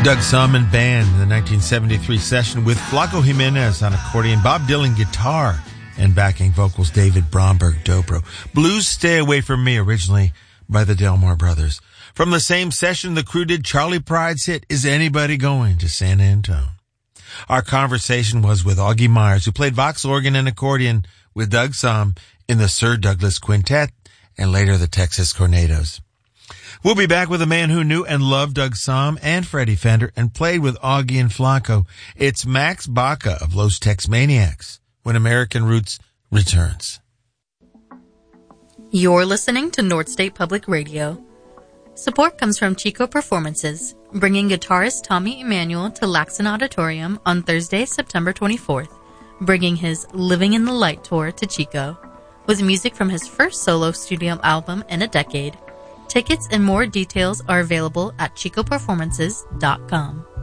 Doug Simon Band in the 1973 session with Flaco Jimenez on accordion, Bob Dylan guitar, and backing vocals David Bromberg dobro. Blues Stay Away From Me, originally by the Delmore Brothers. From the same session, the crew did Charlie Pride's hit, Is Anybody Going to San Antone? Our conversation was with Augie Myers, who played Vox organ and accordion with Doug Sahm in the Sir Douglas Quintet and later the Texas Tornadoes. We'll be back with a man who knew and loved Doug Sahm and Freddie Fender and played with Augie and Flaco. It's Max Baca of Los Tex Maniacs when American Roots returns. You're listening to North State Public Radio. Support comes from Chico Performances, bringing guitarist Tommy Emmanuel to Laxon Auditorium on Thursday, September 24th, bringing his Living in the Light tour to Chico, with music from his first solo studio album in a decade. Tickets and more details are available at chicoperformances.com.